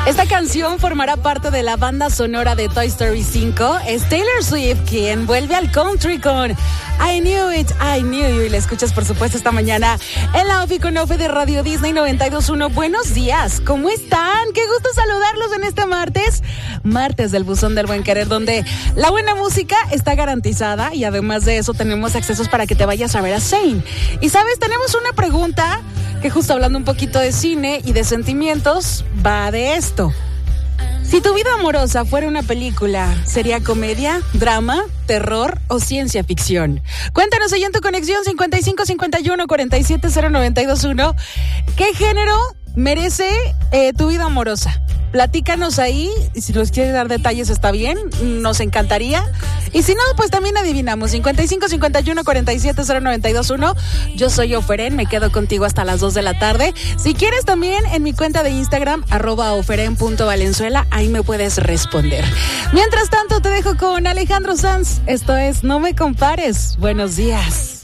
Esta canción formará parte de la banda sonora de Toy Story 5. Es Taylor Swift quien vuelve al country con I Knew It, I Knew You. Y la escuchas, por supuesto, esta mañana en la Ofi con Ofe de Radio Disney 92.1. Buenos días, ¿cómo están? Qué gusto saludarlos en este martes del Buzón del Buen Querer, donde la buena música está garantizada y además de eso tenemos accesos para que te vayas a ver a Zayn. Y sabes, tenemos una pregunta que justo hablando un poquito de cine y de sentimientos, va de esto. Si tu vida amorosa fuera una película, ¿sería comedia, drama, terror o ciencia ficción? Cuéntanos ahí en tu conexión 5551-47092.1. ¿Qué género merece tu vida amorosa? Platícanos ahí, y si nos quieres dar detalles está bien, nos encantaría. Y si no, pues también adivinamos, 5551-47092.1. Yo soy Oferen, me quedo contigo hasta las 2 de la tarde. Si quieres también en mi cuenta de Instagram, @oferen.valenzuela, ahí me puedes responder. Mientras tanto, te dejo con Alejandro Sanz. Esto es No Me Compares. Buenos días.